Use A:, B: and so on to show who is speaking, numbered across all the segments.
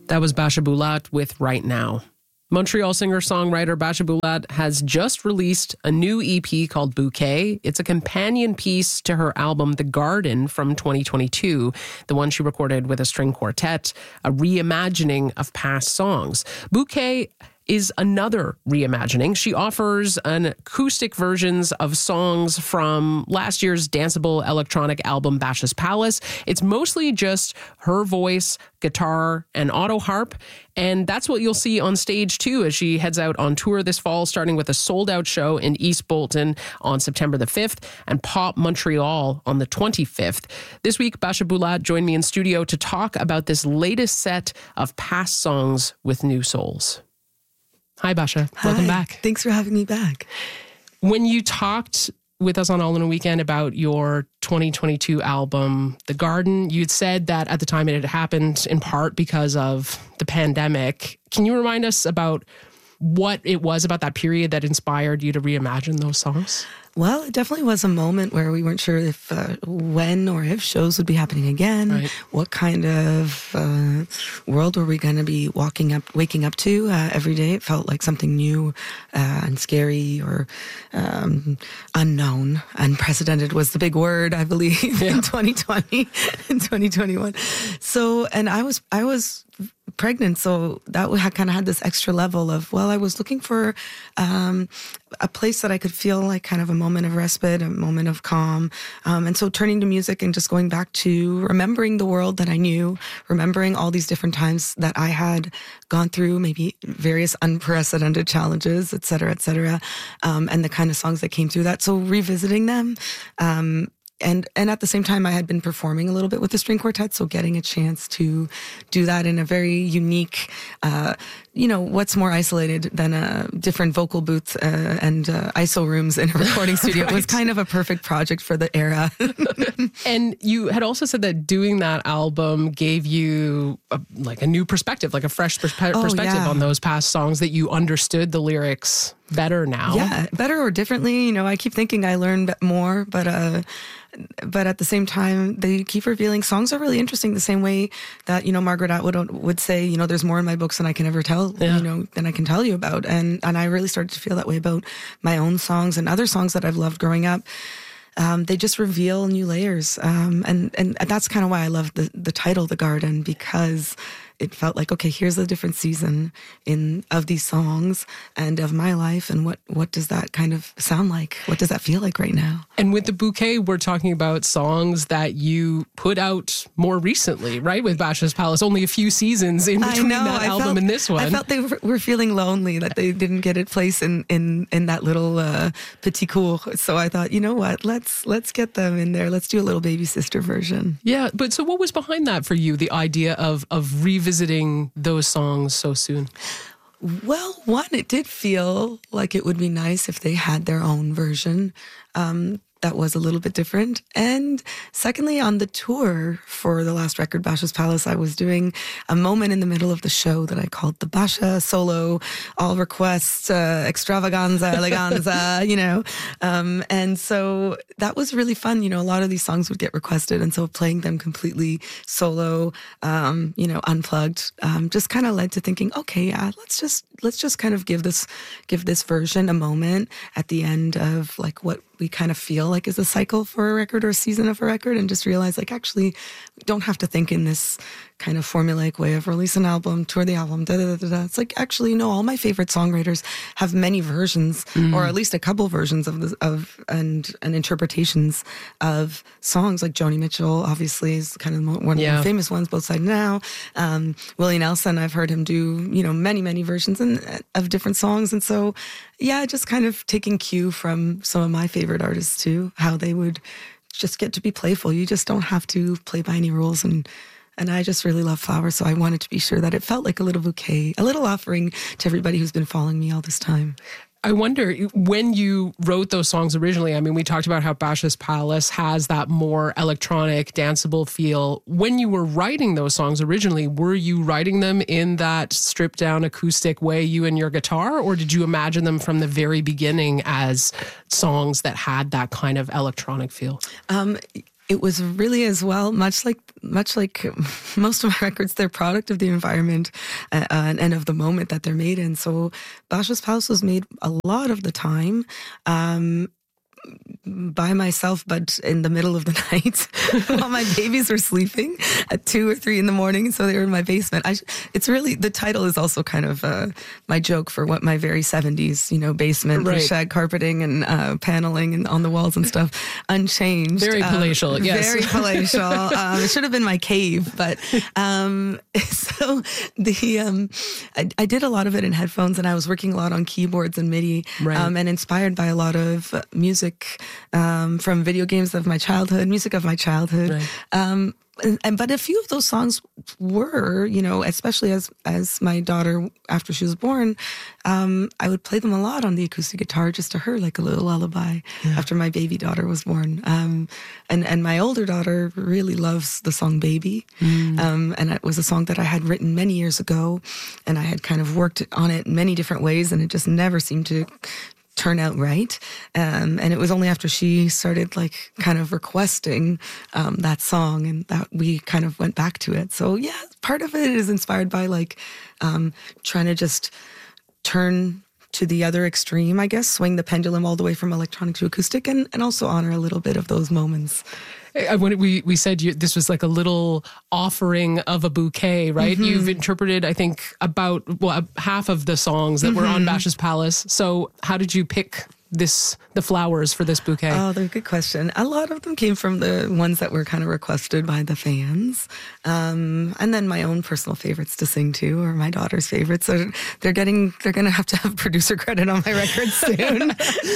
A: That was Basha Bulat with Right Now. Montreal singer-songwriter Basha Bulat has just released a new EP called Bouquet. It's a companion piece to her album The Garden from 2022, the one she recorded with a string quartet, a reimagining of past songs. Bouquet is another reimagining. She offers an acoustic versions of songs from last year's danceable electronic album Basha's Palace. It's mostly just her voice, guitar, and auto harp. And that's what you'll see on stage too as she heads out on tour this fall, starting with a sold-out show in East Bolton on September the 5th and Pop Montreal on the 25th. This week, Basha Bulat joined me in studio to talk about this latest set of past songs with new souls. Hi, Basha.
B: Hi.
A: Welcome back.
B: Thanks for having me back.
A: When you talked with us on All in a Weekend about your 2022 album, The Garden, you'd said that at the time it had happened in part because of the pandemic. Can you remind us about what it was about that period that inspired you to reimagine those songs?
B: Well, it definitely was a moment where we weren't sure if when or if shows would be happening again.
A: Right.
B: What kind of world were we going to be waking up to every day? It felt like something new and scary or unknown. Unprecedented was the big word, I believe, in 2020 and 2021. So, and I was pregnant, so that kind of had this extra level of, well, I was looking for a place that I could feel like kind of a moment of respite, a moment of calm. And so turning to music and just going back to remembering the world that I knew, remembering all these different times that I had gone through, maybe various unprecedented challenges, et cetera, and the kind of songs that came through that. So revisiting them, and at the same time, I had been performing a little bit with the string quartet, so getting a chance to do that in a very unique, what's more isolated than a different vocal booth and ISO rooms in a recording studio. Right. It was kind of a perfect project for the era.
A: And you had also said that doing that album gave you a new perspective, like a fresh perspective on those past songs, that you understood the lyrics better now.
B: Yeah, better or differently. I keep thinking I learned more, but at the same time, they keep revealing songs are really interesting the same way that, Margaret Atwood would say, there's more in my books than I can ever tell, than I can tell you about. And I really started to feel that way about my own songs and other songs that I've loved growing up. They just reveal new layers. And that's kind of why I love the title, The Garden, because it felt like, okay, here's a different season of these songs and of my life, and what does that kind of sound like? What does that feel like right now?
A: And with the Bouquet, we're talking about songs that you put out more recently, right? With Basha's Palace, only a few seasons in between that album and this one.
B: I felt they were feeling lonely, that they didn't get a place in that little petit cour. So I thought, you know what, let's get them in there. Let's do a little baby sister version.
A: Yeah, but so what was behind that for you, the idea of revisiting those songs so soon?
B: Well, one, it did feel like it would be nice if they had their own version that was a little bit different. And secondly, on the tour for the last record, Basha's Palace, I was doing a moment in the middle of the show that I called the Basha Solo All Request Extravaganza, Eleganza, and so that was really fun. A lot of these songs would get requested, and so playing them completely solo, unplugged, just kind of led to thinking, okay, yeah, let's just kind of give this version a moment at the end of like what we kind of feel like is a cycle for a record or a season of a record, and just realize like, actually, we don't have to think in this kind of formulaic way of release an album, tour the album, It's like, actually, no, all my favorite songwriters have many versions, or at least a couple versions and interpretations of songs. Like Joni Mitchell, obviously, is kind of one of the famous ones, Both Sides Now. Willie Nelson, I've heard him do, many, many versions of different songs. And so, yeah, just kind of taking cue from some of my favorite artists too, how they would just get to be playful. You just don't have to play by any rules. And I just really love flowers, so I wanted to be sure that it felt like a little bouquet, a little offering to everybody who's been following me all this time.
A: I wonder, when you wrote those songs originally, I mean, we talked about how Basha's Palace has that more electronic, danceable feel. When you were writing those songs originally, were you writing them in that stripped down acoustic way, you and your guitar, or did you imagine them from the very beginning as songs that had that kind of electronic feel?
B: It was really as well, much like most of my records, they're product of the environment and of the moment that they're made in. So Bacha's Palace was made a lot of the time by myself, but in the middle of the night while my babies were sleeping at 2 or 3 in the morning. So they were in my basement. It's really, the title is also kind of my joke for what my very 70s, basement with shag carpeting and paneling and on the walls and stuff, unchanged.
A: Very palatial, yes.
B: Very palatial. It should have been my cave, but so I did a lot of it in headphones, and I was working a lot on keyboards and MIDI, and inspired by a lot of music from video games of my childhood, music of my childhood. Right. But a few of those songs were, especially as my daughter, after she was born, I would play them a lot on the acoustic guitar just to her, like a little lullaby after my baby daughter was born. And my older daughter really loves the song Baby. And it was a song that I had written many years ago, and I had kind of worked on it in many different ways, and it just never seemed to turn out right. And it was only after she started kind of requesting that song, and that we kind of went back to it. So yeah, part of it is inspired by trying to just turn to the other extreme, I guess, swing the pendulum all the way from electronic to acoustic, and also honor a little bit of those moments.
A: When we said this was like a little offering of a bouquet, right? You've interpreted, I think, about half of the songs that were on Bacha's Palace. So how did you pick the flowers for this bouquet?
B: Oh, they're a good question. A lot of them came from the ones that were kind of requested by the fans. And then my own personal favorites to sing to, or my daughter's favorites. So they're going to have producer credit on my record soon.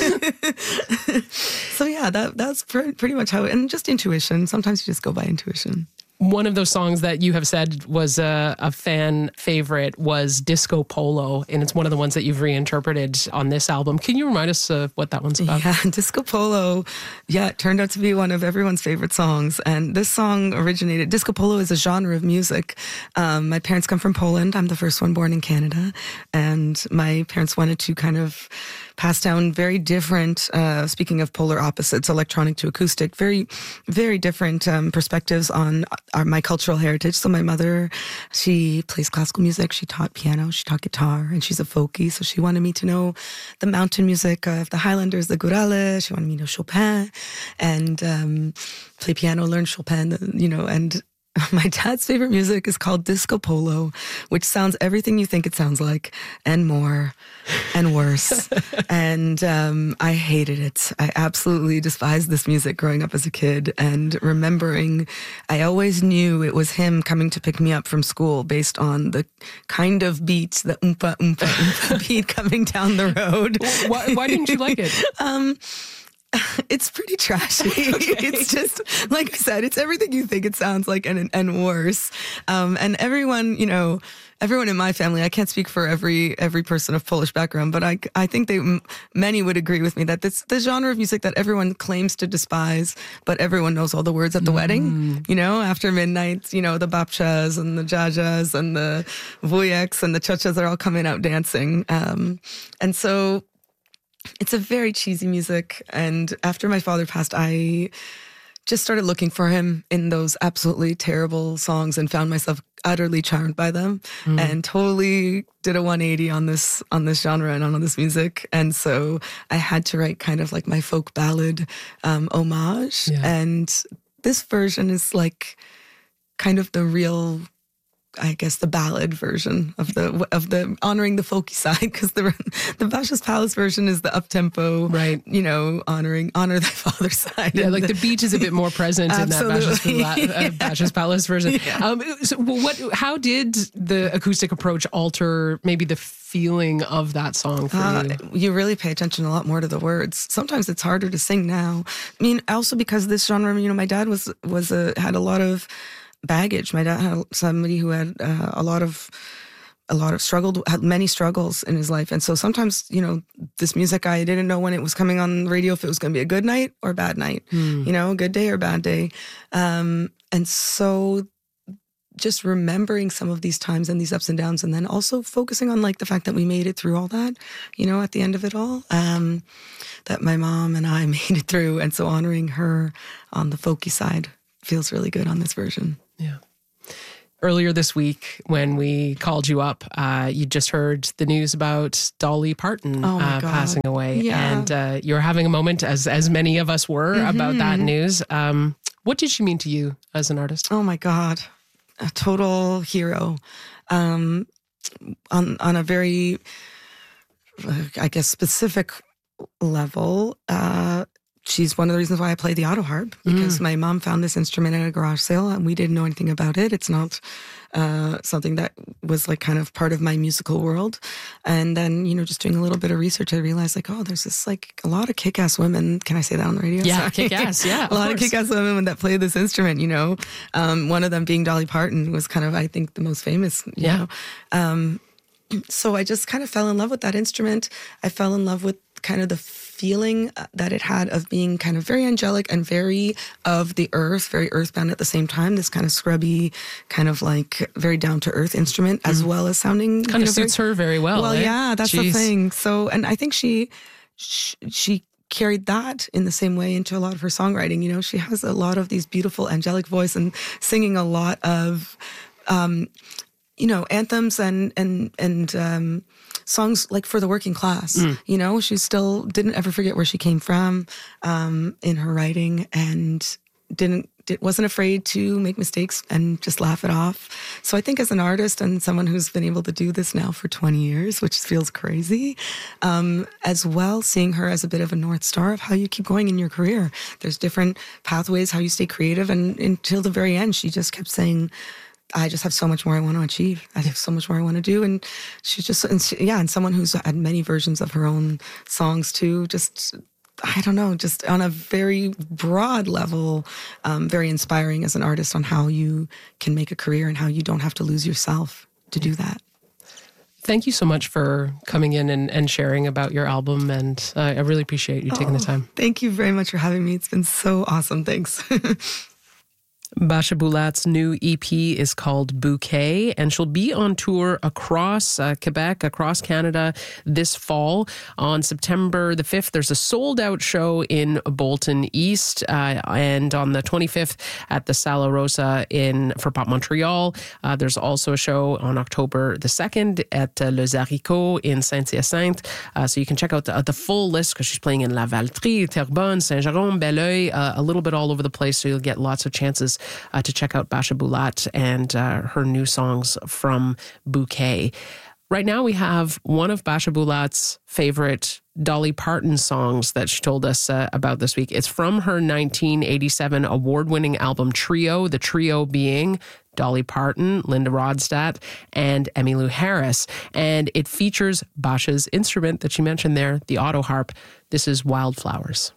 B: So yeah, that's pretty much how, and just intuition. Sometimes you just go by intuition.
A: One of those songs that you have said was a fan favorite was Disco Polo, and it's one of the ones that you've reinterpreted on this album. Can you remind us of what that one's about?
B: Yeah, Disco Polo, it turned out to be one of everyone's favorite songs. And this song originated, Disco Polo is a genre of music. My parents come from Poland. I'm the first one born in Canada. And my parents wanted to kind of pass down very different, speaking of polar opposites, electronic to acoustic, very, very different perspectives on my cultural heritage. So my mother, she plays classical music, she taught piano, she taught guitar, and she's a folkie. So she wanted me to know the mountain music of the Highlanders, the Górale. She wanted me to know Chopin and play piano, learn Chopin, and my dad's favorite music is called Disco Polo, which sounds everything you think it sounds like, and more, and worse. And I hated it. I absolutely despised this music growing up as a kid. And remembering, I always knew it was him coming to pick me up from school based on the kind of beat, the oompa, oompa, oompa beat coming down the road.
A: Why didn't you like it?
B: It's pretty trashy. Okay. It's just, like I said, it's everything you think it sounds like and worse. And everyone in my family, I can't speak for every person of Polish background, but I think many would agree with me that it's the genre of music that everyone claims to despise, but everyone knows all the words at the wedding. After midnight, the babcias and the jajas and the wujeks and the ciocias are all coming out dancing. And so it's a very cheesy music. And after my father passed, I just started looking for him in those absolutely terrible songs and found myself utterly charmed by them and totally did a 180 on this genre and on this music. And so I had to write kind of like my folk ballad homage. Yeah. And this version is like kind of the real, I guess, the ballad version of the honoring the folky side, because the Bacha's Palace version is the up-tempo, right? Honor thy father's side.
A: Yeah, like the beat is a bit more present in that Bacha's Palace version. Yeah. How did the acoustic approach alter maybe the feeling of that song for you?
B: You really pay attention a lot more to the words. Sometimes it's harder to sing now. I mean, also because this genre, my dad had a lot of baggage. My dad had somebody who had had many struggles in his life. And so sometimes, this music, I didn't know when it was coming on the radio if it was going to be a good night or a bad night, a good day or a bad day. And so just remembering some of these times and these ups and downs, and then also focusing on like the fact that we made it through all that, at the end of it all, that my mom and I made it through. And so honoring her on the folky side feels really good on this version.
A: Yeah. Earlier this week, when we called you up, you just heard the news about Dolly Parton passing away.
B: Yeah.
A: And you're having a moment, as many of us were, about that news. What did she mean to you as an artist?
B: Oh, my God. A total hero. On a very, I guess, specific level. She's one of the reasons why I play the auto harp, because my mom found this instrument at a garage sale and we didn't know anything about it. It's not something that was like kind of part of my musical world. And then, just doing a little bit of research, I realized like, oh, there's this like a lot of kick-ass women. Can I say that on the radio?
A: Yeah,
B: Sorry.
A: kick-ass, yeah.
B: A lot of kick-ass women that play this instrument, one of them being Dolly Parton, was kind of, I think, the most famous, you know. So I just kind of fell in love with that instrument. I fell in love with kind of the feeling that it had of being kind of very angelic and very of the earth, very earthbound at the same time. This kind of scrubby, kind of like very down to earth instrument, as well as sounding
A: kind of suits her very well.
B: Well, yeah, that's the thing. So, and I think she carried that in the same way into a lot of her songwriting. She has a lot of these beautiful angelic voice and singing a lot of, anthems and songs like for the working class. She still didn't ever forget where she came from in her writing, and wasn't afraid to make mistakes and just laugh it off. So I think as an artist and someone who's been able to do this now for 20 years, which feels crazy, as well, seeing her as a bit of a North Star of how you keep going in your career. There's different pathways, how you stay creative. And until the very end, she just kept saying, I just have so much more I want to achieve. I have so much more I want to do. And she's just, and someone who's had many versions of her own songs too, just, I don't know, just on a very broad level, very inspiring as an artist on how you can make a career and how you don't have to lose yourself to do that.
A: Thank you so much for coming in and sharing about your album. And I really appreciate you taking the time.
B: Thank you very much for having me. It's been so awesome. Thanks.
A: Bacha Bulat's new EP is called Bouquet, and she'll be on tour across Quebec, across Canada this fall. On September the 5th, there's a sold-out show in Bolton East, and on the 25th at the Sala Rosa for Pop Montreal. There's also a show on October the 2nd at Le Zaricot in Saint-Hyacinthe. So you can check out the full list, because she's playing in La Valtrie, Terrebonne, Saint-Jérôme, Belleuil, a little bit all over the place, so you'll get lots of chances to check out Bacha Bulat and her new songs from Bouquet. Right now we have one of Bacha Bulat's favorite Dolly Parton songs that she told us about this week. It's from her 1987 award-winning album Trio, the trio being Dolly Parton, Linda Ronstadt, and Emmylou Harris. And it features Bacha's instrument that she mentioned there, the auto harp. This is Wildflowers.